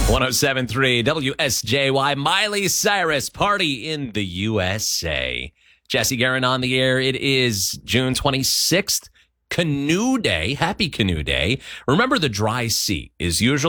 107.3 WSJY. Miley Cyrus, Party in the USA. Jesse Guerin on the air. It is June 26th, Canoe Day. Happy Canoe Day. Remember, the dry seat is usually